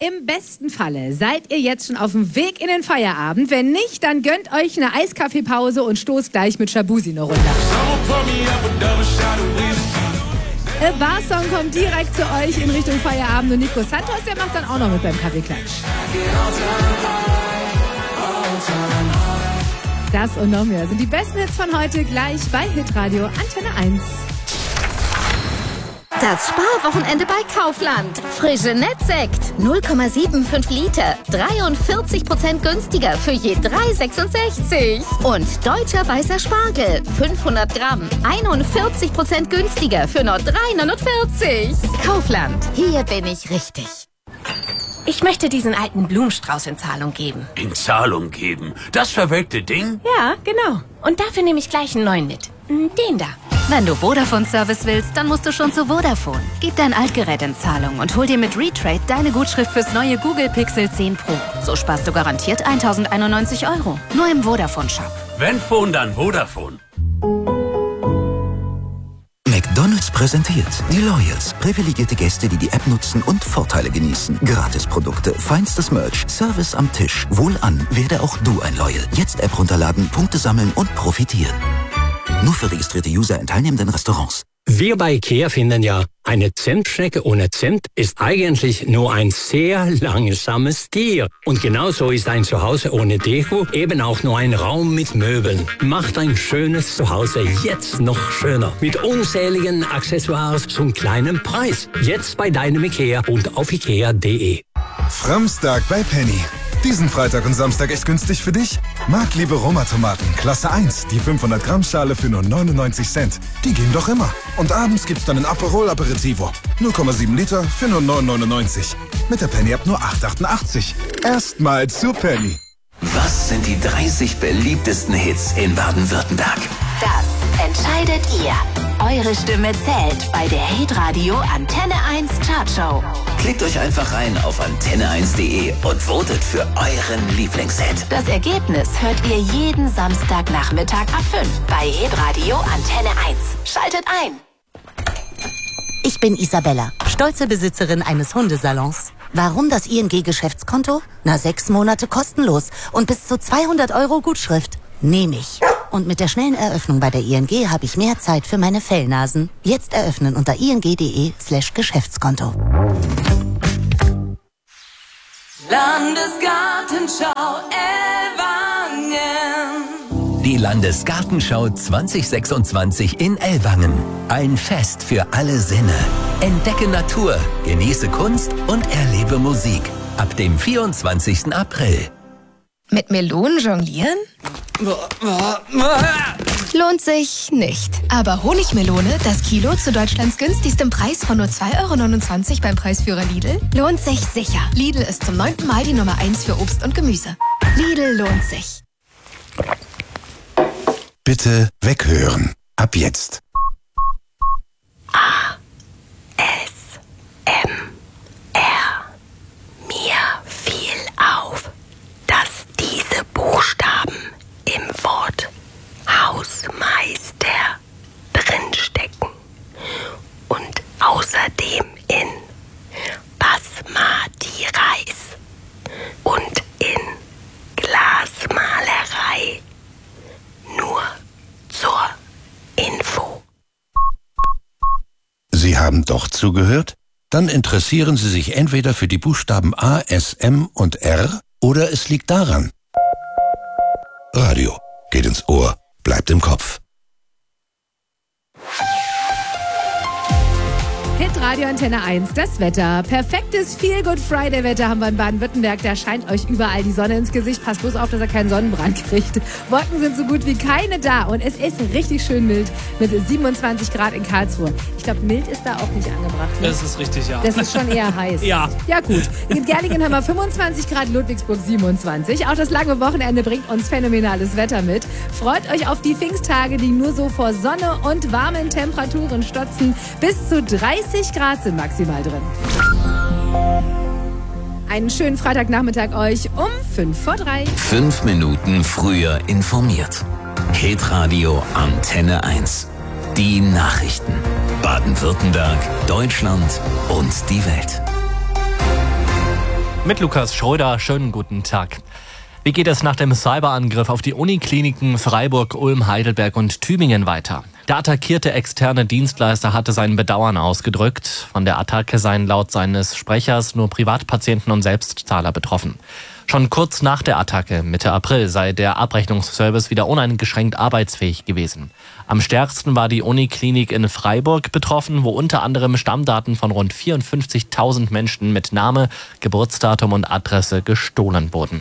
im besten Falle seid ihr jetzt schon auf dem Weg in den Feierabend. Wenn nicht, dann gönnt euch eine Eiskaffeepause und stoßt gleich mit Shabuzi noch runter. Barsong kommt direkt zu euch in Richtung Feierabend und Nico Santos, der macht dann auch noch mit beim Kaffeeklatsch. Das und noch mehr sind die besten Hits von heute gleich bei Hitradio Antenne 1. Das Sparwochenende bei Kaufland. Frische Nettsekt 0,75 Liter, 43% günstiger für je 3,66. Und deutscher weißer Spargel 500 Gramm, 41% günstiger für nur 3,49. Kaufland, hier bin ich richtig. Ich möchte diesen alten Blumenstrauß in Zahlung geben. In Zahlung geben? Das verwelkte Ding? Ja, genau. Und dafür nehme ich gleich einen neuen mit. Den da. Wenn du Vodafone-Service willst, dann musst du schon zu Vodafone. Gib dein Altgerät in Zahlung und hol dir mit Retrade deine Gutschrift fürs neue Google Pixel 10 Pro. So sparst du garantiert 1.091 €. Nur im Vodafone-Shop. Wenn Phone, dann Vodafone. McDonald's präsentiert die Loyals. Privilegierte Gäste, die die App nutzen und Vorteile genießen. Gratisprodukte, feinstes Merch, Service am Tisch. Wohlan, werde auch du ein Loyal. Jetzt App runterladen, Punkte sammeln und profitieren. Nur für registrierte User in teilnehmenden Restaurants. Wir bei IKEA finden ja, eine Zentschnecke ohne Zimt ist eigentlich nur ein sehr langsames Tier. Und genauso ist ein Zuhause ohne Deko eben auch nur ein Raum mit Möbeln. Macht ein schönes Zuhause jetzt noch schöner. Mit unzähligen Accessoires zum kleinen Preis. Jetzt bei deinem IKEA und auf ikea.de. Framstag bei Penny. Diesen Freitag und Samstag echt günstig für dich? Marktliebe Roma-Tomaten, Klasse 1, die 500 Gramm Schale für nur 99 Cent. Die gehen doch immer. Und abends gibt's dann ein Aperol Aperitivo. 0,7 Liter für nur 9,99. Mit der Penny-App nur 8,88. Erstmal zu Penny. Was sind die 30 beliebtesten Hits in Baden-Württemberg? Das entscheidet ihr. Eure Stimme zählt bei der Hitradio Antenne 1 Chartshow. Klickt euch einfach rein auf antenne1.de und votet für euren Lieblingshit. Das Ergebnis hört ihr jeden Samstagnachmittag ab 5 bei Hitradio Antenne 1. Schaltet ein. Ich bin Isabella, stolze Besitzerin eines Hundesalons. Warum das ING-Geschäftskonto? 6 Monate kostenlos und bis zu 200 € Gutschrift. Nehme ich. Und mit der schnellen Eröffnung bei der ING habe ich mehr Zeit für meine Fellnasen. Jetzt eröffnen unter ing.de/Geschäftskonto. Landesgartenschau Ellwangen. Die Landesgartenschau 2026 in Ellwangen. Ein Fest für alle Sinne. Entdecke Natur, genieße Kunst und erlebe Musik. Ab dem 24. April. Mit Melonen jonglieren? Lohnt sich nicht. Aber Honigmelone, das Kilo zu Deutschlands günstigstem Preis von nur 2,29 € beim Preisführer Lidl, lohnt sich sicher. Lidl ist zum 9. Mal die Nummer 1 für Obst und Gemüse. Lidl lohnt sich. Bitte weghören. Ab jetzt. Mir fiel auf, dass diese Buchstaben im Wort Hausmeister drinstecken und außerdem in Basmati Reis und in Glasmalerei. Nur zur Info. Sie haben doch zugehört? Dann interessieren Sie sich entweder für die Buchstaben A, S, M und R oder es liegt daran. Radio geht ins Ohr, bleibt im Kopf. Hitradio Antenne 1, das Wetter. Perfektes Feel-Good-Friday-Wetter haben wir in Baden-Württemberg. Da scheint euch überall die Sonne ins Gesicht. Passt bloß auf, dass ihr keinen Sonnenbrand kriegt. Wolken sind so gut wie keine da und es ist richtig schön mild mit 27 Grad in Karlsruhe. Ich glaube, mild ist da auch nicht angebracht. Ne? Das ist richtig, ja. Das ist schon eher heiß. Ja. Ja gut. In Gerlingen haben wir 25 Grad, Ludwigsburg 27. Auch das lange Wochenende bringt uns phänomenales Wetter mit. Freut euch auf die Pfingsttage, die nur so vor Sonne und warmen Temperaturen stotzen. Bis zu 30 Grad sind maximal drin. Einen schönen Freitagnachmittag euch um 2:55. 5 Minuten früher informiert. Hitradio Antenne 1. Die Nachrichten. Baden-Württemberg, Deutschland und die Welt. Mit Lukas Schröder, schönen guten Tag. Wie geht es nach dem Cyberangriff auf die Unikliniken Freiburg, Ulm, Heidelberg und Tübingen weiter? Der attackierte externe Dienstleister hatte sein Bedauern ausgedrückt. Von der Attacke seien laut seines Sprechers nur Privatpatienten und Selbstzahler betroffen. Schon kurz nach der Attacke, Mitte April, sei der Abrechnungsservice wieder uneingeschränkt arbeitsfähig gewesen. Am stärksten war die Uniklinik in Freiburg betroffen, wo unter anderem Stammdaten von rund 54.000 Menschen mit Name, Geburtsdatum und Adresse gestohlen wurden.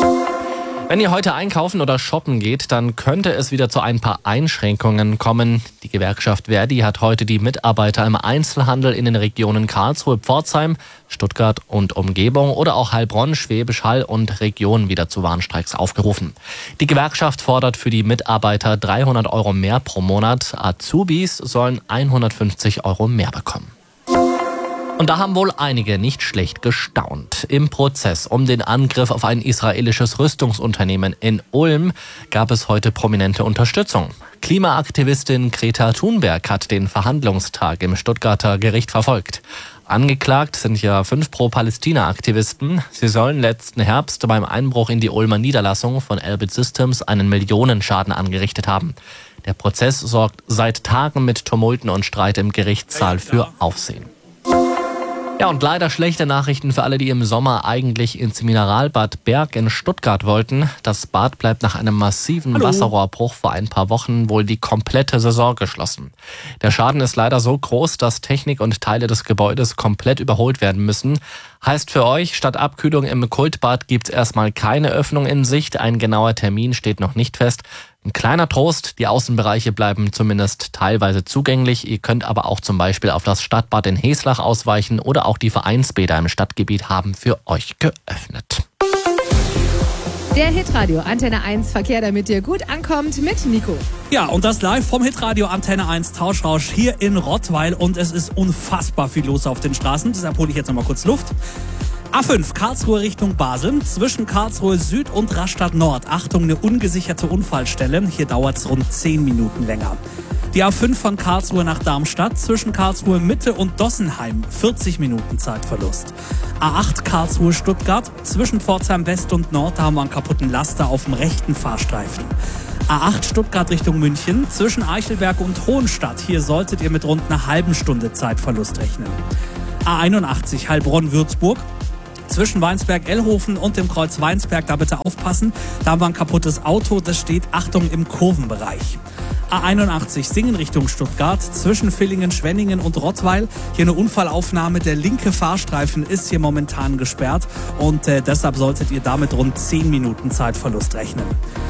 Wenn ihr heute einkaufen oder shoppen geht, dann könnte es wieder zu ein paar Einschränkungen kommen. Die Gewerkschaft Verdi hat heute die Mitarbeiter im Einzelhandel in den Regionen Karlsruhe, Pforzheim, Stuttgart und Umgebung oder auch Heilbronn, Schwäbisch Hall und Region wieder zu Warnstreiks aufgerufen. Die Gewerkschaft fordert für die Mitarbeiter 300 € mehr pro Monat. Azubis sollen 150 € mehr bekommen. Und da haben wohl einige nicht schlecht gestaunt. Im Prozess um den Angriff auf ein israelisches Rüstungsunternehmen in Ulm gab es heute prominente Unterstützung. Klimaaktivistin Greta Thunberg hat den Verhandlungstag im Stuttgarter Gericht verfolgt. Angeklagt sind ja 5 Pro-Palästina-Aktivisten. Sie sollen letzten Herbst beim Einbruch in die Ulmer Niederlassung von Elbit Systems einen Millionenschaden angerichtet haben. Der Prozess sorgt seit Tagen mit Tumulten und Streit im Gerichtssaal für Aufsehen. Ja, und leider schlechte Nachrichten für alle, die im Sommer eigentlich ins Mineralbad Berg in Stuttgart wollten. Das Bad bleibt nach einem massiven Wasserrohrbruch vor ein paar Wochen wohl die komplette Saison geschlossen. Der Schaden ist leider so groß, dass Technik und Teile des Gebäudes komplett überholt werden müssen. Heißt für euch, statt Abkühlung im Kultbad gibt's erstmal keine Öffnung in Sicht. Ein genauer Termin steht noch nicht fest. Ein kleiner Trost, die Außenbereiche bleiben zumindest teilweise zugänglich. Ihr könnt aber auch zum Beispiel auf das Stadtbad in Heslach ausweichen oder auch die Vereinsbäder im Stadtgebiet haben für euch geöffnet. Der Hitradio Antenne 1 Verkehr, damit ihr gut ankommt, mit Nico. Ja, und das live vom Hitradio Antenne 1 Tauschrausch hier in Rottweil. Und es ist unfassbar viel los auf den Straßen. Deshalb hole ich jetzt noch mal kurz Luft. A5 Karlsruhe Richtung Basel, zwischen Karlsruhe Süd und Rastatt Nord. Achtung, eine ungesicherte Unfallstelle. Hier dauert es rund 10 Minuten länger. Die A5 von Karlsruhe nach Darmstadt, zwischen Karlsruhe Mitte und Dossenheim. 40 Minuten Zeitverlust. A8 Karlsruhe Stuttgart, zwischen Pforzheim West und Nord. Da haben wir einen kaputten Laster auf dem rechten Fahrstreifen. A8 Stuttgart Richtung München, zwischen Eichelberg und Hohenstadt. Hier solltet ihr mit rund einer halben Stunde Zeitverlust rechnen. A81 Heilbronn-Würzburg, zwischen Weinsberg-Ellhofen und dem Kreuz Weinsberg, da bitte aufpassen. Da war ein kaputtes Auto, das steht, Achtung, im Kurvenbereich. A81 Singen Richtung Stuttgart, zwischen Villingen, Schwenningen und Rottweil. Hier eine Unfallaufnahme, der linke Fahrstreifen ist hier momentan gesperrt und deshalb solltet ihr damit rund 10 Minuten Zeitverlust rechnen.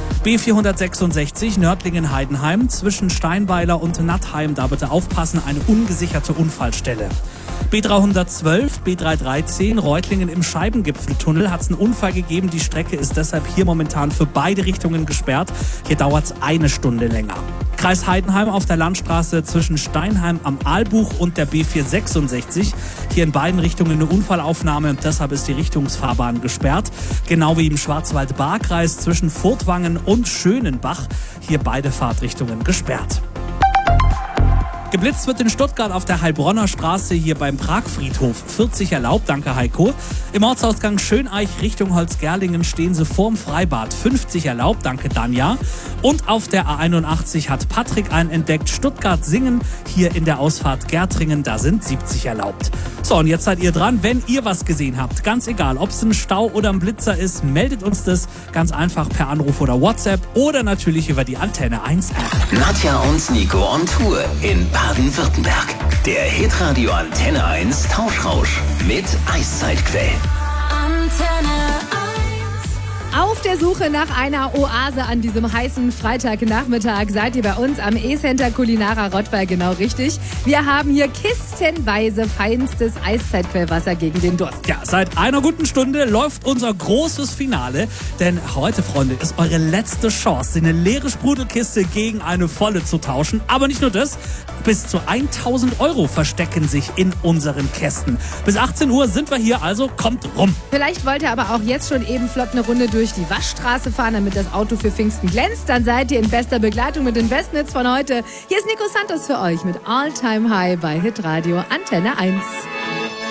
B466 Nördlingen-Heidenheim, zwischen Steinweiler und Nattheim, da bitte aufpassen, eine ungesicherte Unfallstelle. B312, B313, Reutlingen im Scheibengipfeltunnel hat es einen Unfall gegeben. Die Strecke ist deshalb hier momentan für beide Richtungen gesperrt. Hier dauert es eine Stunde länger. Kreis Heidenheim auf der Landstraße zwischen Steinheim am Aalbuch und der B466. Hier in beiden Richtungen eine Unfallaufnahme und deshalb ist die Richtungsfahrbahn gesperrt. Genau wie im Schwarzwald-Baar-Kreis zwischen Furtwangen und Schönenbach. Hier beide Fahrtrichtungen gesperrt. Geblitzt wird in Stuttgart auf der Heilbronner Straße hier beim Pragfriedhof. 40 erlaubt, danke Heiko. Im Ortsausgang Schöneich Richtung Holzgerlingen stehen sie vorm Freibad. 50 erlaubt, danke Danja. Und auf der A81 hat Patrick einen entdeckt. Stuttgart-Singen hier in der Ausfahrt Gärtringen, da sind 70 erlaubt. So, und jetzt seid ihr dran. Wenn ihr was gesehen habt, ganz egal, ob es ein Stau oder ein Blitzer ist, meldet uns das ganz einfach per Anruf oder WhatsApp oder natürlich über die Antenne 1 App. Nadja und Nico on Tour in Baden-Württemberg. Der Hitradio Antenne 1 Tauschrausch mit Eiszeitquell. Antenne 1. Auf der Suche nach einer Oase an diesem heißen Freitagnachmittag seid ihr bei uns am E-Center Culinara Rottweil genau richtig. Wir haben hier kistenweise feinstes Eiszeitquellwasser gegen den Durst. Ja, seit einer guten Stunde läuft unser großes Finale. Denn heute, Freunde, ist eure letzte Chance, eine leere Sprudelkiste gegen eine volle zu tauschen. Aber nicht nur das, bis zu 1.000 € verstecken sich in unseren Kästen. Bis 18 Uhr sind wir hier, also kommt rum. Vielleicht wollt ihr aber auch jetzt schon eben flott eine Runde durch die Waschstraße fahren, damit das Auto für Pfingsten glänzt. Dann seid ihr in bester Begleitung mit den besten Hits von heute. Hier ist Nico Santos für euch mit All Time High bei Hitradio Antenne 1.